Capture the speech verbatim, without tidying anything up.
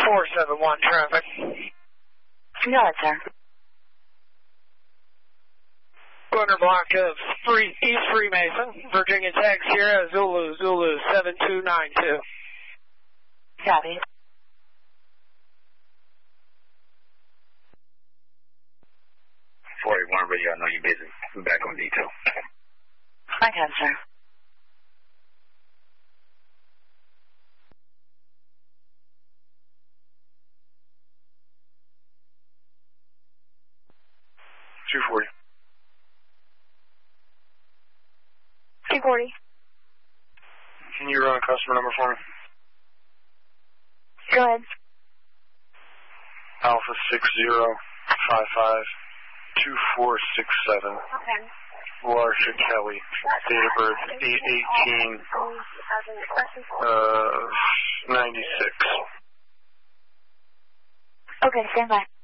four seven one traffic. Go ahead, sir. Corner block of three, East Freemason, Virginia Tech, Sierra, Zulu, Zulu, seven two nine two. Copy. four eight one radio, I know you're busy. We're back on detail. Okay, sir. two forty. two forty. Can you run a customer number for me? Go ahead. Alpha six zero five five two four six seven. Okay. Larsha Kelly. Date of birth eight eighteen uh ninety six. Okay, stand by.